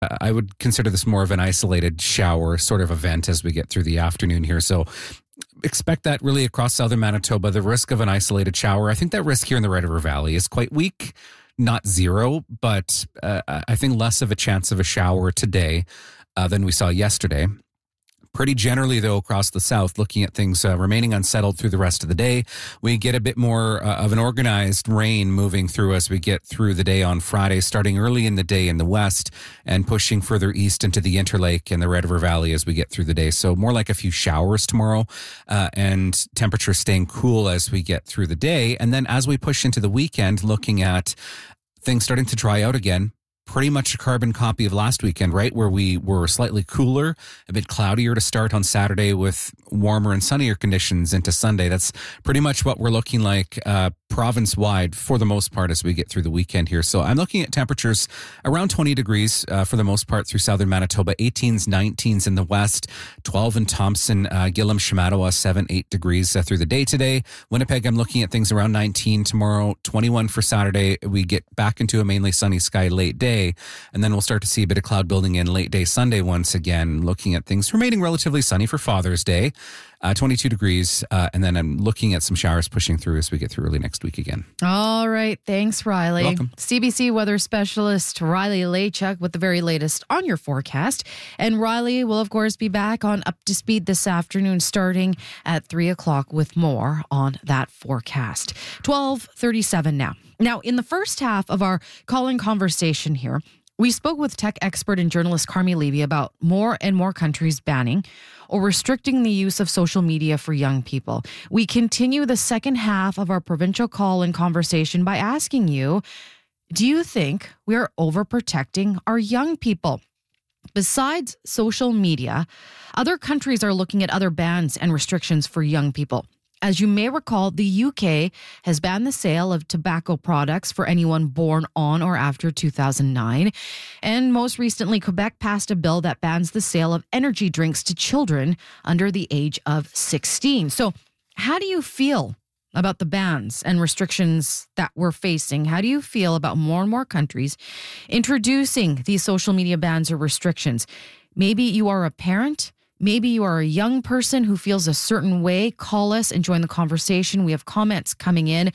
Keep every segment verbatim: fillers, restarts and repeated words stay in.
uh, I would consider this more of an isolated shower sort of event as we get through the afternoon here. So expect that really across southern Manitoba, the risk of an isolated shower. I think that risk here in the Red River Valley is quite weak, not zero, but uh, I think less of a chance of a shower today uh, than we saw yesterday. Pretty generally, though, across the south, looking at things uh, remaining unsettled through the rest of the day. We get a bit more uh, of an organized rain moving through as we get through the day on Friday, starting early in the day in the west and pushing further east into the Interlake and the Red River Valley as we get through the day. So more like a few showers tomorrow uh, and temperatures staying cool as we get through the day. And then as we push into the weekend, looking at things starting to dry out again. Pretty much a carbon copy of last weekend, right? Where we were slightly cooler, a bit cloudier to start on Saturday with warmer and sunnier conditions into Sunday. That's pretty much what we're looking like uh, province-wide for the most part as we get through the weekend here. So I'm looking at temperatures around twenty degrees uh, for the most part through southern Manitoba, eighteens, nineteens in the west, twelve in Thompson, uh, Gillam, Shamattawa, seven, eight degrees uh, through the day today. Winnipeg, I'm looking at things around nineteen tomorrow, twenty-one for Saturday. We get back into a mainly sunny sky late day. And then we'll start to see a bit of cloud building in late day Sunday once again, looking at things remaining relatively sunny for Father's Day, uh, twenty-two degrees. Uh, and then I'm looking at some showers pushing through as we get through early next week again. All right. Thanks, Riley. Welcome. C B C weather specialist Riley Lachuk with the very latest on your forecast. And Riley will, of course, be back on Up to Speed this afternoon starting at three o'clock with more on that forecast. twelve thirty-seven now. Now, in the first half of our call-in conversation here, we spoke with tech expert and journalist Carmi Levy about more and more countries banning or restricting the use of social media for young people. We continue the second half of our provincial call-in conversation by asking you, do you think we are overprotecting our young people? Besides social media, other countries are looking at other bans and restrictions for young people. As you may recall, the U K has banned the sale of tobacco products for anyone born on or after two thousand nine. And most recently, Quebec passed a bill that bans the sale of energy drinks to children under the age of sixteen. So how do you feel about the bans and restrictions that we're facing? How do you feel about more and more countries introducing these social media bans or restrictions? Maybe you are a parent. Maybe you are a young person who feels a certain way. Call us and join the conversation. We have comments coming in.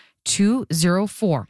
two oh four,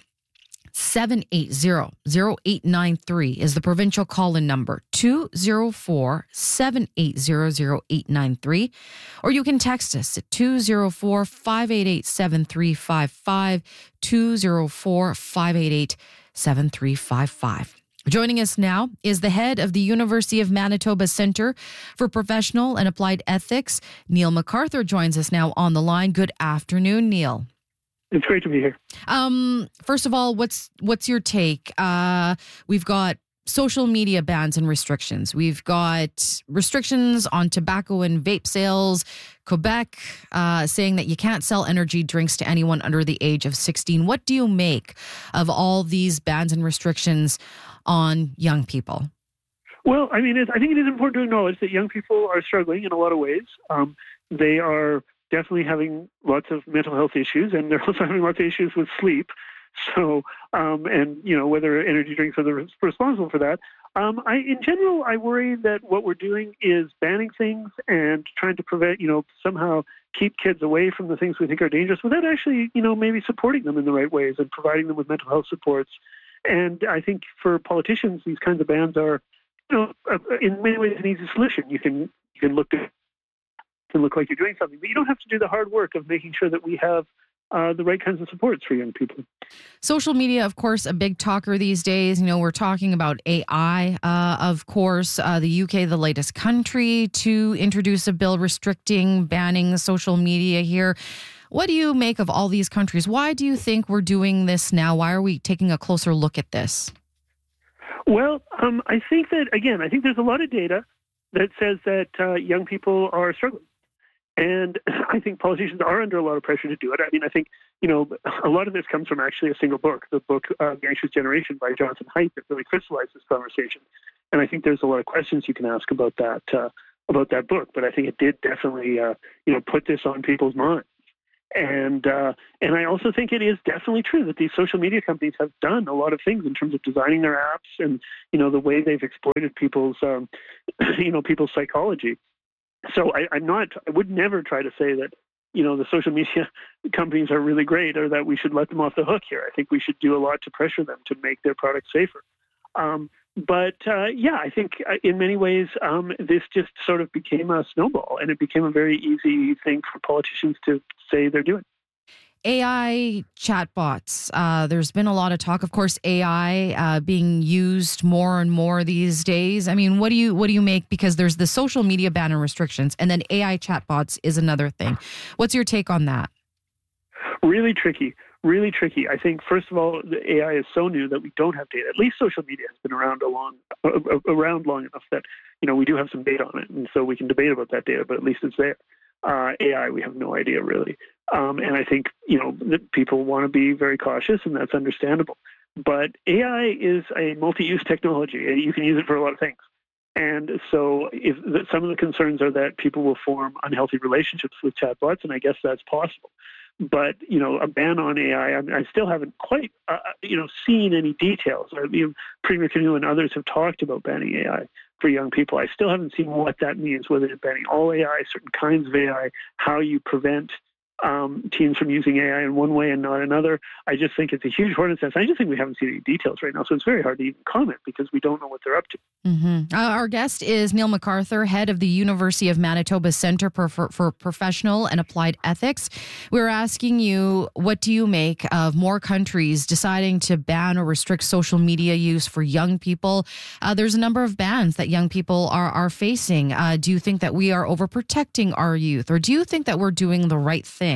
seven eight zero, zero eight nine three is the provincial call-in number. two oh four, seven eight zero, zero eight nine three. Or you can text us at two oh four, five eight eight, seven three five five, two oh four, five eight eight, seven three five five. Joining us now is the head of the University of Manitoba Centre for Professional and Applied Ethics. Neil MacArthur joins us now on the line. Good afternoon, Neil. It's great to be here. Um, first of all, what's what's your take? Uh, we've got social media bans and restrictions. We've got restrictions on tobacco and vape sales. Quebec uh, saying that you can't sell energy drinks to anyone under the age of sixteen. What do you make of all these bans and restrictions on young people? Well, I mean, it's, I think it is important to acknowledge that young people are struggling in a lot of ways. Um, they are definitely having lots of mental health issues, and they're also having lots of issues with sleep. So, um, and, you know, whether energy drinks are the responsible for that. Um, I, in general, I worry that what we're doing is banning things and trying to prevent, you know, somehow keep kids away from the things we think are dangerous without actually, you know, maybe supporting them in the right ways and providing them with mental health supports. And I think for politicians, these kinds of bans are, you know, in many ways an easy solution. You can you can look at, can look like you're doing something, but you don't have to do the hard work of making sure that we have uh, the right kinds of supports for young people. Social media, of course, a big talker these days. You know, we're talking about A I, uh, of course. Uh, the U K, the latest country to introduce a bill restricting, banning social media here. What do you make of all these countries? Why do you think we're doing this now? Why are we taking a closer look at this? Well, um, I think that, again, I think there's a lot of data that says that uh, young people are struggling. And I think politicians are under a lot of pressure to do it. I mean, I think, you know, a lot of this comes from actually a single book, the book uh, The Anxious Generation by Jonathan Haidt, that really crystallized this conversation. And I think there's a lot of questions you can ask about that, uh, about that book. But I think it did definitely, uh, you know, put this on people's minds. And uh, and I also think it is definitely true that these social media companies have done a lot of things in terms of designing their apps and, you know, the way they've exploited people's, um, you know, people's psychology. So I, I'm not, I would never try to say that, you know, the social media companies are really great or that we should let them off the hook here. I think we should do a lot to pressure them to make their products safer. Um, but uh, yeah, I think in many ways um, this just sort of became a snowball, and it became a very easy thing for politicians to say they're doing. A I chatbots. Uh, there's been a lot of talk, of course, A I uh, being used more and more these days. I mean, what do you what do you make? Because there's the social media ban and restrictions, and then A I chatbots is another thing. What's your take on that? Really tricky. Really tricky. I think, first of all, the A I is so new that we don't have data. At least social media has been around a long, uh, around long enough that, you know, we do have some data on it, and so we can debate about that data. But at least it's there. Uh, A I, we have no idea really. Um, and I think, you know, that people want to be very cautious, and that's understandable. But A I is a multi-use technology. You can use it for a lot of things. And so if the, some of the concerns are that people will form unhealthy relationships with chatbots, and I guess that's possible. But, you know, a ban on A I, I, I still haven't quite, uh, you know, seen any details. Or, you know, Premier Canoe and others have talked about banning A I for young people. I still haven't seen what that means, whether it's banning all A I, certain kinds of A I, how you prevent um, teens from using A I in one way and not another. I just think it's a huge hornet's nest. I just think we haven't seen any details right now, so it's very hard to even comment because we don't know what they're up to. Mm-hmm. Uh, our guest is Neil MacArthur, head of the University of Manitoba Centre for, for, for Professional and Applied Ethics. We're asking you, what do you make of more countries deciding to ban or restrict social media use for young people? Uh, there's a number of bans that young people are, are facing. Uh, do you think that we are overprotecting our youth, or do you think that we're doing the right thing?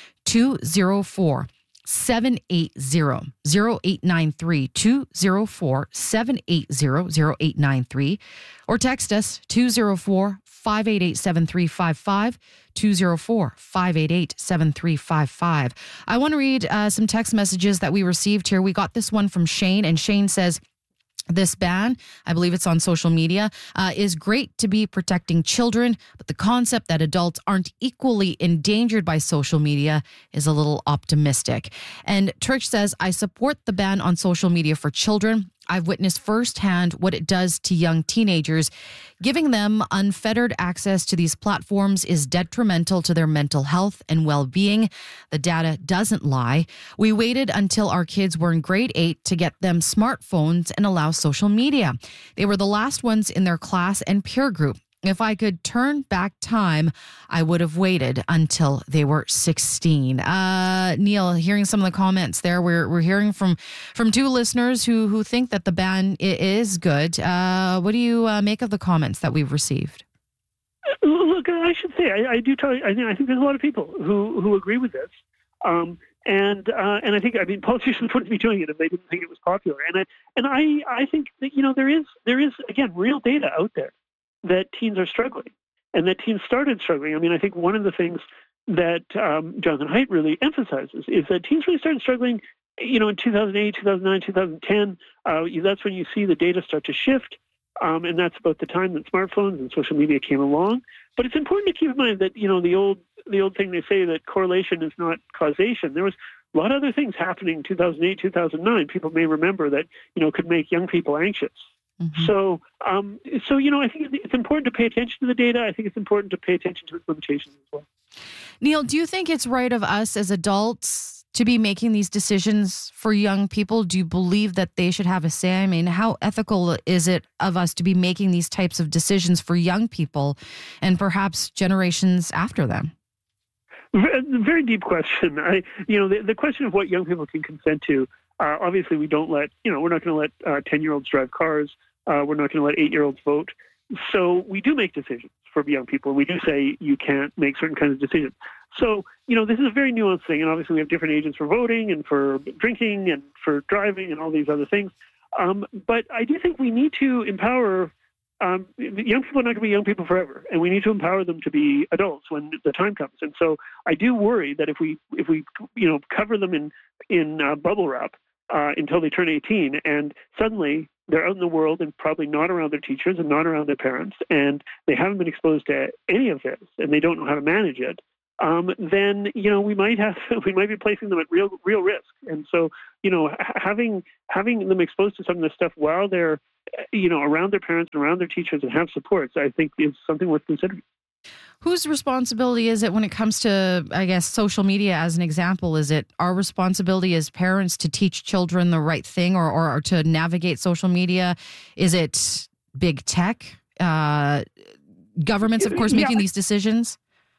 two oh four, seven eight zero, zero eight nine three, two oh four, seven eight zero, zero eight nine three, or text us two oh four, five eight eight, seven three five five, two oh four, five eight eight, seven three five five. I want to read uh, some text messages that we received here. We got this one from Shane, and Shane says, this ban, I believe it's on social media, uh, is great to be protecting children, but the concept that adults aren't equally endangered by social media is a little optimistic. And Trish says, I support the ban on social media for children. I've witnessed firsthand what it does to young teenagers. Giving them unfettered access to these platforms is detrimental to their mental health and well-being. The data doesn't lie. We waited until our kids were in grade eight to get them smartphones and allow social media. They were the last ones in their class and peer group. If I could turn back time, I would have waited until they were sixteen. Uh, Neil, hearing some of the comments there, we're we're hearing from from two listeners who who think that the ban is good. Uh, what do you uh, make of the comments that we've received? Look, I should say I, I do tell you, I think I think there's a lot of people who who agree with this. Um, And uh, and I think I mean politicians wouldn't be doing it if they didn't think it was popular. And I and I I think that, you know, there is there is again real data out there that teens are struggling, and that teens started struggling. I mean, I think one of the things that um, Jonathan Haidt really emphasizes is that teens really started struggling, you know, in two thousand eight, two thousand nine, two thousand ten. Uh, that's when you see the data start to shift, um, and that's about the time that smartphones and social media came along. But it's important to keep in mind that, you know, the old the old thing they say that correlation is not causation. There was a lot of other things happening in two thousand eight, two thousand nine. People may remember that, you know, could make young people anxious. Mm-hmm. So, um, so you know, I think it's important to pay attention to the data. I think it's important to pay attention to its limitations as well. Neil, do you think it's right of us as adults to be making these decisions for young people? Do you believe that they should have a say? I mean, how ethical is it of us to be making these types of decisions for young people and perhaps generations after them? Very deep question. I, you know, the, the question of what young people can consent to. Uh, obviously, we don't let, you know, we're not going to let uh, ten-year-olds drive cars. Uh, we're not going to let eight-year-olds vote. So we do make decisions for young people. We do say you can't make certain kinds of decisions. So, you know, this is a very nuanced thing. And obviously we have different ages for voting and for drinking and for driving and all these other things. Um, but I do think we need to empower um, young people are not going to be young people forever. And we need to empower them to be adults when the time comes. And so I do worry that if we, if we, you know, cover them in, in uh, bubble wrap uh, until they turn eighteen, and suddenly they're out in the world and probably not around their teachers and not around their parents, and they haven't been exposed to any of this, and they don't know how to manage it. um, then you know we might have we might be placing them at real real risk. And so you know having having them exposed to some of this stuff while they're you know around their parents and around their teachers and have supports, I think is something worth considering. Whose responsibility is it when it comes to, I guess, social media as an example? Is it our responsibility as parents to teach children the right thing or, or, or to navigate social media? Is it big tech? Uh, governments, of course, making yeah. these decisions?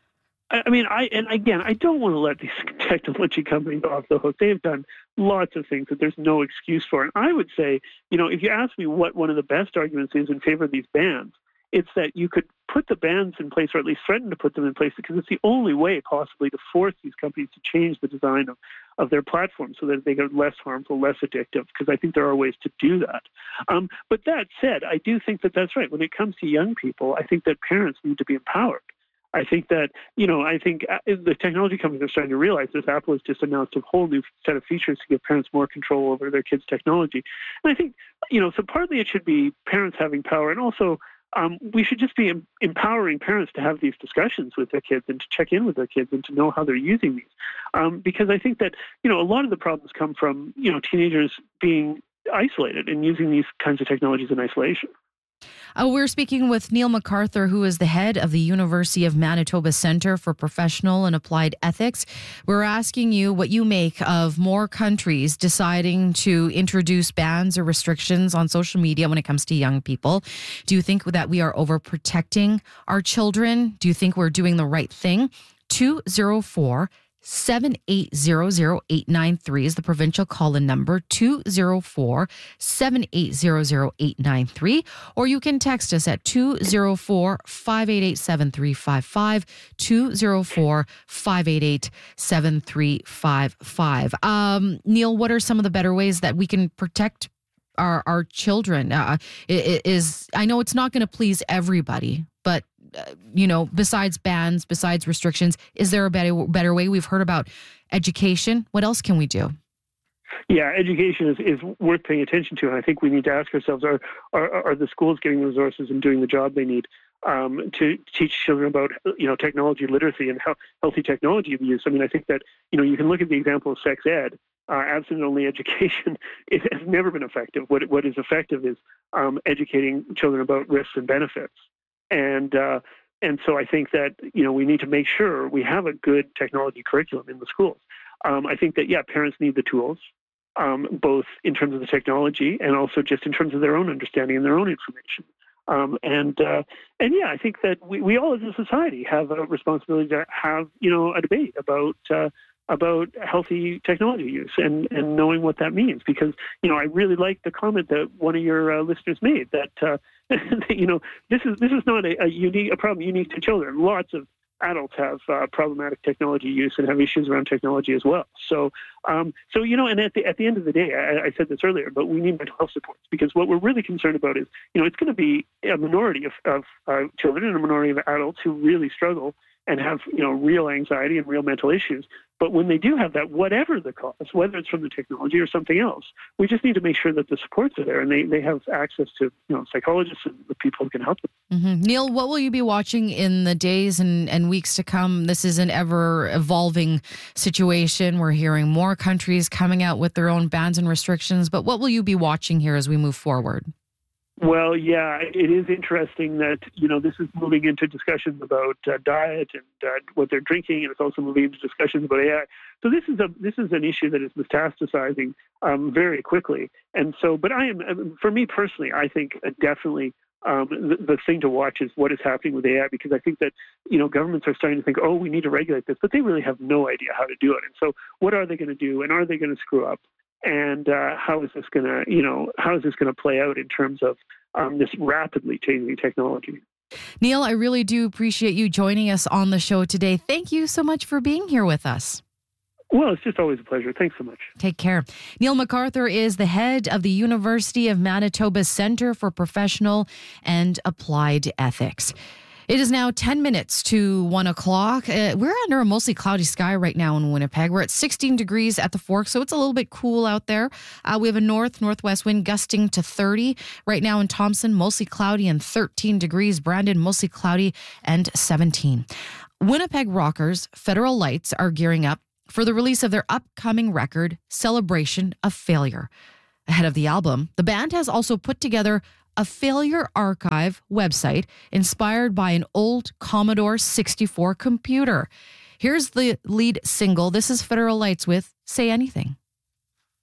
I mean, I and again, I don't want to let these technology companies off the hook. They've done lots of things that there's no excuse for. And I would say, you know, if you ask me what one of the best arguments is in favor of these bans, it's that you could put the bans in place, or at least threaten to put them in place, because it's the only way possibly to force these companies to change the design of, of their platform so that they get less harmful, less addictive, because I think there are ways to do that. Um, but that said, I do think that that's right. When it comes to young people, I think that parents need to be empowered. I think that, you know, I think the technology companies are starting to realize this. Apple has just announced a whole new set of features to give parents more control over their kids' technology. And I think, you know, so partly it should be parents having power, and also Um, we should just be em- empowering parents to have these discussions with their kids and to check in with their kids and to know how they're using these. Um, because I think that, you know, a lot of the problems come from, you know, teenagers being isolated and using these kinds of technologies in isolation. Uh, we're speaking with Neil MacArthur, who is the head of the University of Manitoba Centre for Professional and Applied Ethics. We're asking you what you make of more countries deciding to introduce bans or restrictions on social media when it comes to young people. Do you think that we are overprotecting our children? Do you think we're doing the right thing? two oh four, seven eight zero zero, eight nine three is the provincial call-in number, two oh four, seven eight zero zero, eight nine three, or you can text us at two oh four, five eight eight, seven three five five, two oh four, five eight eight, seven three five five. Um, Neil, what are some of the better ways that we can protect our, our children? Uh, it, it is I know it's not going to please everybody, but Uh, you know, besides bans, besides restrictions, is there a better better way? We've heard about education. What else can we do? Yeah, education is, is worth paying attention to. And I think we need to ask ourselves, are, are, are the schools getting the resources and doing the job they need um, to teach children about, you know, technology literacy and how healthy technology use? I mean, I think that, you know, you can look at the example of sex ed. Uh, abstinence-only education it has never been effective. What, what is effective is um, educating children about risks and benefits. And uh, and so I think that, you know, we need to make sure we have a good technology curriculum in the schools. Um, I think that, yeah, parents need the tools, um, both in terms of the technology and also just in terms of their own understanding and their own information. Um, and, uh, and yeah, I think that we, we all as a society have a responsibility to have, you know, a debate about uh, about healthy technology use and, and knowing what that means. Because, you know, I really like the comment that one of your uh, listeners made that, uh, you know, this is this is not a, a unique a problem unique to children. Lots of adults have uh, problematic technology use and have issues around technology as well. So, um, so you know, and at the at the end of the day, I, I said this earlier, but we need mental health supports, because what we're really concerned about is, you know, it's going to be a minority of, of uh, children and a minority of adults who really struggle and have, you know, real anxiety and real mental issues. But when they do have that, whatever the cause, whether it's from the technology or something else, we just need to make sure that the supports are there and they, they have access to, you know, psychologists and the people who can help them. Mm-hmm. Neil, what will you be watching in the days and, and weeks to come? This is an ever-evolving situation. We're hearing more countries coming out with their own bans and restrictions. But what will you be watching here as we move forward? Well, yeah, it is interesting that, you know, this is moving into discussions about uh, diet and uh, what they're drinking, and it's also moving into discussions about A I. So this is a this is an issue that is metastasizing um, very quickly. And so, but I am, for me personally, I think uh, definitely um, the, the thing to watch is what is happening with A I, because I think that, you know, governments are starting to think, oh, we need to regulate this, but they really have no idea how to do it. And so what are they going to do, and are they going to screw up? And uh, how is this going to, you know, how is this going to play out in terms of um, this rapidly changing technology? Neil, I really do appreciate you joining us on the show today. Thank you so much for being here with us. Well, it's just always a pleasure. Thanks so much. Take care. Neil MacArthur is the head of the University of Manitoba Centre for Professional and Applied Ethics. It is now ten minutes to one o'clock. Uh, we're under a mostly cloudy sky right now in Winnipeg. We're at sixteen degrees at the Fork, so it's a little bit cool out there. Uh, we have a north-northwest wind gusting to thirty. Right now in Thompson, mostly cloudy and thirteen degrees. Brandon, mostly cloudy and seventeen. Winnipeg rockers Federal Lights are gearing up for the release of their upcoming record, Celebration of Failure. Ahead of the album, the band has also put together a failure archive website inspired by an old Commodore sixty-four computer. Here's the lead single. This is Federal Lights with Say Anything.